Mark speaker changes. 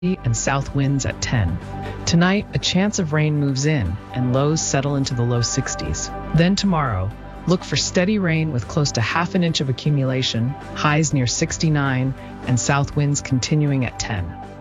Speaker 1: and south winds at 10. Tonight, a chance of rain moves in and lows settle into the low 60s. Then tomorrow, look for steady rain with close to half an inch of accumulation, highs near 69, and south winds continuing at 10.